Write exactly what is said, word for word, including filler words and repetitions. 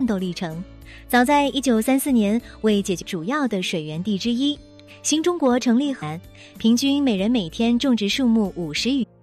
奋斗历程。早在一九三四年，为解决主要的水源地之一，新中国成立后，平均每人每天种植树木五十余。